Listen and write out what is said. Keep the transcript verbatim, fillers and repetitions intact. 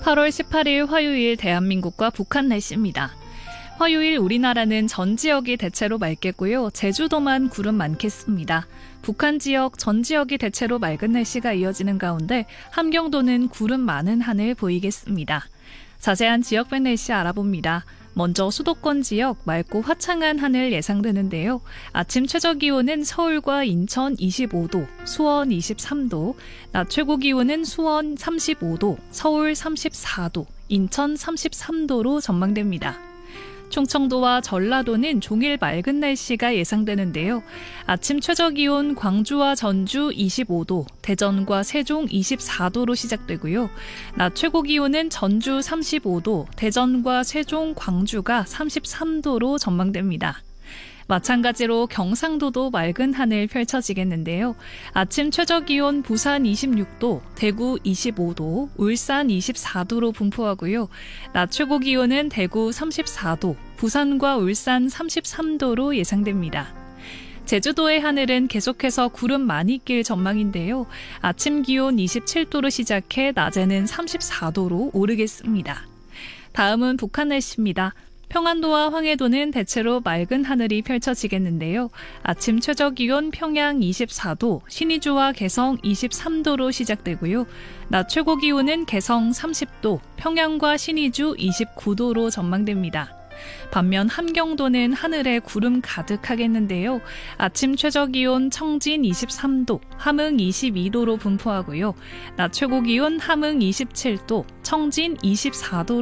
팔월 십팔일 화요일 대한민국과 북한 날씨입니다. 화요일 우리나라는 전 지역이 대체로 맑겠고요. 제주도만 구름 많겠습니다. 북한 지역 전 지역이 대체로 맑은 날씨가 이어지는 가운데 함경도는 구름 많은 하늘 보이겠습니다. 자세한 지역별 날씨 알아봅니다. 먼저 수도권 지역 맑고 화창한 하늘 예상되는데요. 아침 최저기온은 서울과 인천 이십오도, 수원 이십삼도, 낮 최고기온은 수원 삼십오도, 서울 삼십사도, 인천 삼십삼도로 전망됩니다. 충청도와 전라도는 종일 맑은 날씨가 예상되는데요. 아침 최저기온 광주와 전주 이십오도, 대전과 세종 이십사도로 시작되고요. 낮 최고기온은 전주 삼십오도, 대전과 세종, 광주가 삼십삼도로 전망됩니다. 마찬가지로 경상도도 맑은 하늘 펼쳐지겠는데요. 아침 최저기온 부산 이십육도, 대구 이십오도, 울산 이십사도로 분포하고요. 낮 최고기온은 대구 삼십사도, 부산과 울산 삼십삼도로 예상됩니다. 제주도의 하늘은 계속해서 구름 많이 낄 전망인데요. 아침 기온 이십칠도로 시작해 낮에는 삼십사도로 오르겠습니다. 다음은 북한 날씨입니다. 평안도와 황해도는 대체로 맑은 하늘이 펼쳐지겠는데요. 아침 최저기온 평양 이십사도, 신의주와 개성 이십삼도로 시작되고요. 낮 최고기온은 개성 삼십도, 평양과 신의주 이십구도로 전망됩니다. 반면 함경도는 하늘에 구름 가득하겠는데요. 아침 최저기온 청진 이십삼도, 함흥 이십이도로 분포하고요. 낮 최고기온 함흥 이십칠도, 청진 이십사도로